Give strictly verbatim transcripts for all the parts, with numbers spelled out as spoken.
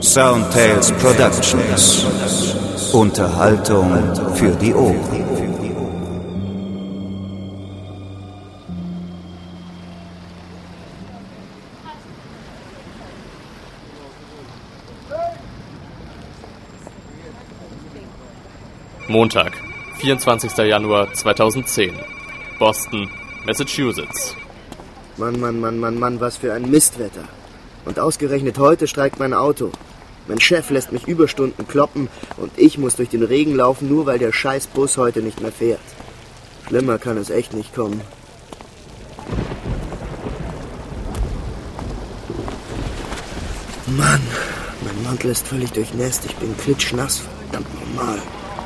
Soundtales Productions. Unterhaltung für die Ohren. Montag, vierundzwanzigster Januar zweitausendzehn. Boston, Massachusetts. Mann, Mann, Mann, Mann, Mann, was für ein Mistwetter. Und ausgerechnet heute streikt mein Auto. Mein Chef lässt mich Überstunden kloppen und ich muss durch den Regen laufen, nur weil der scheiß Bus heute nicht mehr fährt. Schlimmer kann es echt nicht kommen. Mann, mein Mantel ist völlig durchnässt. Ich bin klitschnass, verdammt normal.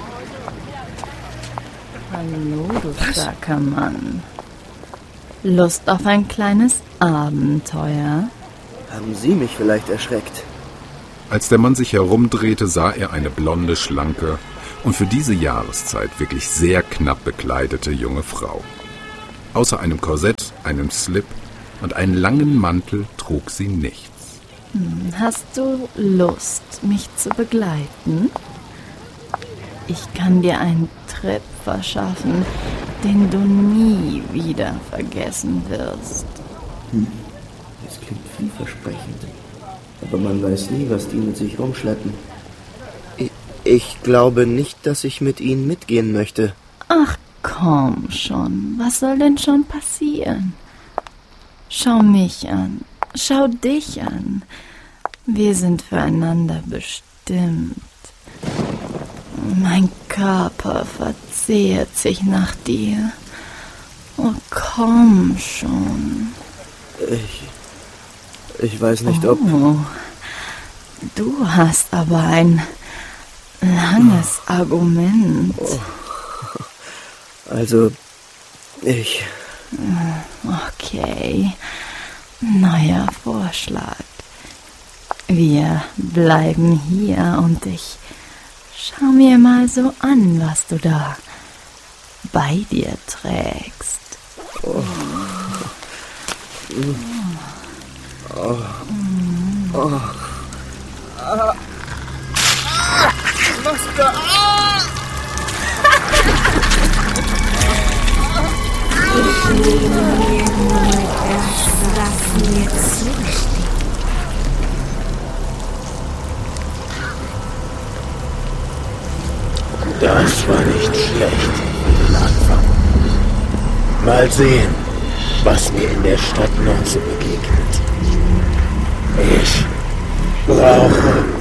Hallo, du starker Mann. Lust auf ein kleines Abenteuer? Haben Sie mich vielleicht erschreckt? Als der Mann sich herumdrehte, sah er eine blonde, schlanke und für diese Jahreszeit wirklich sehr knapp bekleidete junge Frau. Außer einem Korsett, einem Slip und einem langen Mantel trug sie nichts. Hm, hast du Lust, mich zu begleiten? Ich kann dir einen Trip verschaffen, den du nie wieder vergessen wirst. Hm. Das klingt vielversprechend. Aber man weiß nie, was die mit sich rumschleppen. Ich, ich glaube nicht, dass ich mit ihnen mitgehen möchte. Ach komm schon, was soll denn schon passieren? Schau mich an, schau dich an. Wir sind füreinander bestimmt. Mein Körper verzehrt sich nach dir. Oh, komm schon. Ich... Ich weiß nicht, ob... Oh, du hast aber ein langes oh. Argument. Oh. Also, ich... Okay, neuer Vorschlag. Wir bleiben hier und ich schau mir mal so an, was du da bei dir trägst. Oh. Oh. Oh. Oh. Ah. Ah. Was da? Ah. Ich nehme mir nur das, was mir zusteht. Das war nicht schlecht für den Anfang. Mal sehen, was mir in der Stadt noch so begegnet. Ich brauche